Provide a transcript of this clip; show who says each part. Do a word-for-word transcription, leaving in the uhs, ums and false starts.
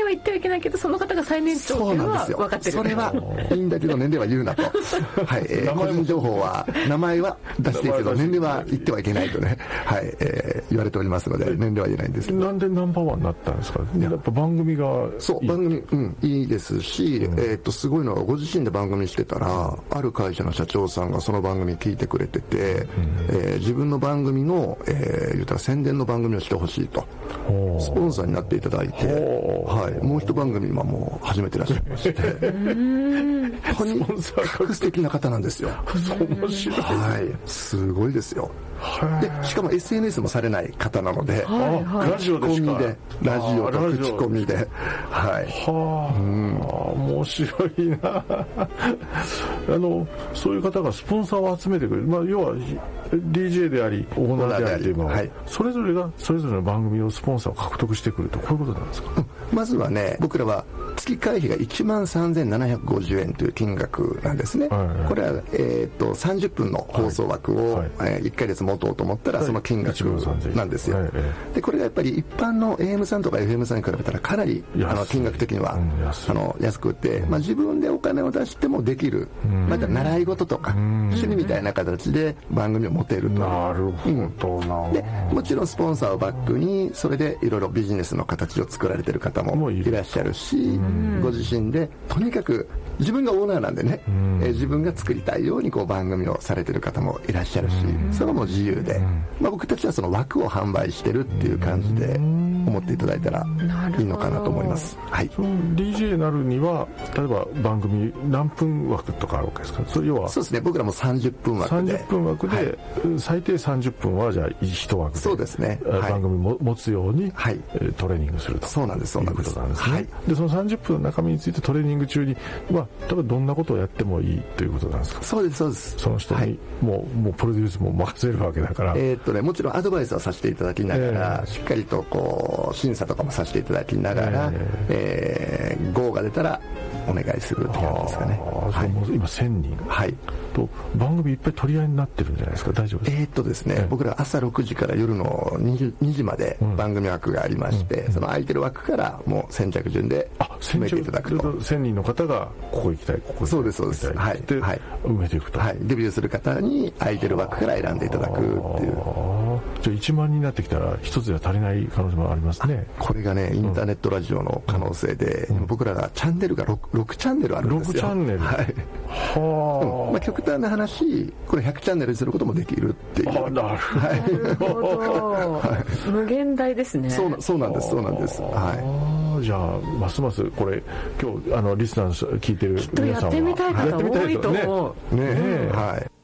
Speaker 1: は言ってはいけないけど、その方が最年長っていうのは分かってる。
Speaker 2: それはいいんだけど年齢は言うなとはい、えー、個人情報は名前は出していいけど年齢は言ってはいけないとね、はい、えー、言われておりますので年齢は言えないんですけど。
Speaker 3: なんでナンバーワンになったんですか。やっぱ番組がいい。
Speaker 2: そう番組、うん、いいですし、うん、えー、っとすごいのはご自身で番組してたらある会社の社長さんがその番組聞いてくれてて、うん、えー、自分の番組の、えー、言ったら宣伝の番組をしてほしいとスポンサーになっていただいて、はい、もう一番組はもう始めてらっしゃいましてとにかく素敵な方なんですよ。
Speaker 3: 面白い、
Speaker 2: はい、すごいですよ。でしかも エスエヌエス もされない方なので、
Speaker 3: はいはい、ラジオでしか
Speaker 2: ラジオと口コミで、はい、
Speaker 3: はあ、うん、面白いなあのそういう方がスポンサーを集めてくれる、まあ、要は ディージェー でありオーナーでありというのは、はい、それぞれがそれぞれの番組をスポンサーを獲得してくるとこういうことなんですか。うん、
Speaker 2: まずはね僕らは月会費がいちまんさんぜんななひゃくごじゅうえんという金額なんですね。はいはい、これは、えー、とさんじゅっぷんの放送枠を、はいはい、えー、いっかげつ持とうと思ったらその金額なんですよ。はいはい、でこれがやっぱり一般の エーエム さんとか エフエム さんに比べたらかなりあの金額的には、うん、安, あの安くて、まあ、自分でお金を出してもできる、うん、また習い事とか、うん、趣味みたいな形で番組を持てると。
Speaker 3: なるほどな、
Speaker 2: うん、でもちろんスポンサーをバックにそれでいろいろビジネスの形を作られている方もいらっしゃるし、ご自身でとにかく自分がオーナーなんでね、えー、自分が作りたいようにこう番組をされている方もいらっしゃるし、それはもう自由で、まあ、僕たちはその枠を販売してるっていう感じで思っていただいたらいいのかなと思います。はい、
Speaker 3: その ディージェー になるには例えば番組何分枠とかあるわけですか。それ要は
Speaker 2: そうですね、僕らもさんじゅっぷん枠で
Speaker 3: さんじゅっぷん枠で、はい、最低さんじゅっぷんはじゃあいち枠で
Speaker 2: そうですね、
Speaker 3: 番組も持つように、はい、トレーニングすると
Speaker 2: そうなんですそうなんです
Speaker 3: いうことなんですね。はい、でそのさんじゅっぷんの中身についてトレーニング中には例えばどんなことをやってもいいということなんですか。
Speaker 2: そうですそうです。
Speaker 3: その人に、はい、もう、もうプロデュースも任せるわけだから、
Speaker 2: えーっとね、もちろんアドバイスはさせていただきながら、えー、しっかりとこう審査とかもさせていただきながら、えーえー、ゴーが出たらお願いするって感じですかね。
Speaker 3: はい、今せんにん、はい、と番組いっぱい取り合いになってるんじゃないですか。大丈夫ですか。
Speaker 2: えーっとですね、えー、僕ら朝ろくじから夜のにじ、にじまで番組枠がありまして、うん、その空いてる枠からもう先着順で決めていただくと。
Speaker 3: せんにんの方がここ行きたいここ行きたい
Speaker 2: そうですそうです、はい、
Speaker 3: で、はい、埋めていくと、
Speaker 2: はい、デビューする方に空いてる枠から選んでいただくっていう。
Speaker 3: じゃあいちまんにんになってきたら一つでは足りない可能性もありますね。
Speaker 2: これがねインターネットラジオの可能性で、うん、僕らがチャンネルが 6, ろくチャンネルあるんですよ。
Speaker 3: ろくチャンネル、
Speaker 2: はい、は、うん、まあ、極端な話これひゃくチャンネルにすることもできるっていう。
Speaker 3: あ、なるほど、
Speaker 1: はい、無限大ですね。
Speaker 2: そうな、そうなんですそうなんです。はい、
Speaker 3: じゃあますますこれ今日あのリスナー聞いてる皆さんは
Speaker 1: きっとやってみたい方多いと思う。
Speaker 3: ねえ、ねえ、
Speaker 2: はい。